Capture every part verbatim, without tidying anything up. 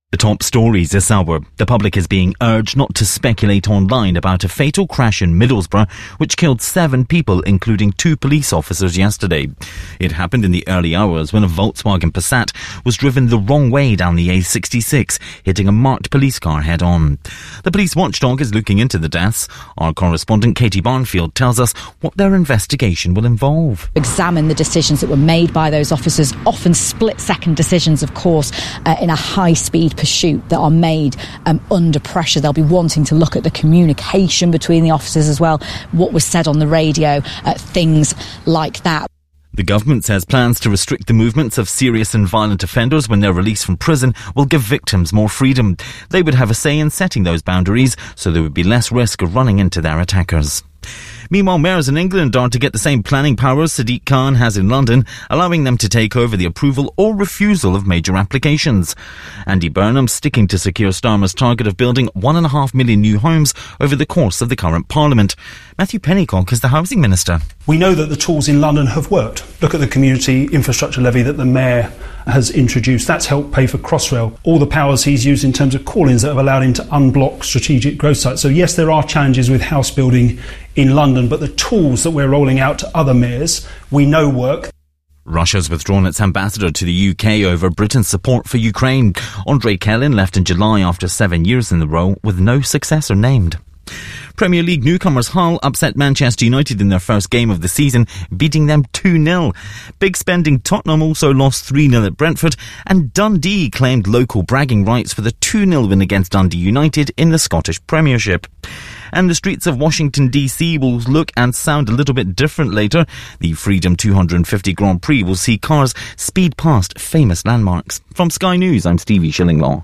The top stories this hour. The public is being urged not to speculate online about a fatal crash in Middlesbrough which killed seven people, including two police officers yesterday. It happened in the early hours when a Volkswagen Passat was driven the wrong way down the A sixty-six, hitting a marked police car head-on. The police watchdog is looking into the deaths. Our correspondent Katie Barnfield tells us what their investigation will involve. Examine the decisions that were made by those officers, often split-second decisions, of course, uh, in a high-speed pursuit that are made um, under pressure. They'll be wanting to look at the communication between the officers as well, what was said on the radio, uh, things like that. The government says plans to restrict the movements of serious and violent offenders when they're released from prison will give victims more freedom. They would have a say in setting those boundaries, so there would be less risk of running into their attackers. Meanwhile, mayors in England are to get the same planning powers Sadiq Khan has in London, allowing them to take over the approval or refusal of major applications. Andy Burnham sticking to secure Starmer's target of building one and a half million new homes over the course of the current Parliament. Matthew Pennycock is the Housing Minister. We know that the tools in London have worked. Look at the community infrastructure levy that the Mayor has introduced. That's helped pay for Crossrail. All the powers he's used in terms of call-ins that have allowed him to unblock strategic growth sites. So yes, there are challenges with house building in London, but the tools that we're rolling out to other mayors, we know work. Russia's withdrawn its ambassador to the U K over Britain's support for Ukraine. Andrei Kelin left in July after seven years in the role with no successor named. Premier League newcomers Hull upset Manchester United in their first game of the season, beating them two nil. Big spending Tottenham also lost three nil at Brentford, and Dundee claimed local bragging rights for the two nil win against Dundee United in the Scottish Premiership. And the streets of Washington D C will look and sound a little bit different later. The Freedom two hundred fifty Grand Prix will see cars speed past famous landmarks. From Sky News, I'm Stevie Shillinglaw.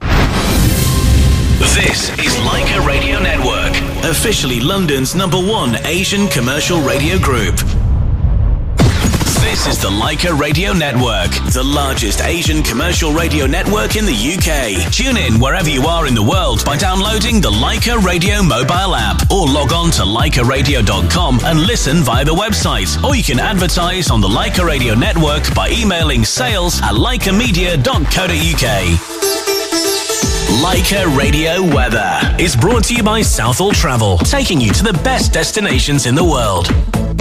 This is Leica Radio Network, officially London's number one Asian commercial radio group. This is the Leica Radio Network, the largest Asian commercial radio network in the U K. Tune in wherever you are in the world by downloading the Leica Radio mobile app or log on to leica radio dot com and listen via the website. Or you can advertise on the Leica Radio Network by emailing sales at leica media dot co dot uk. Leica Radio Weather is brought to you by Southall Travel, taking you to the best destinations in the world.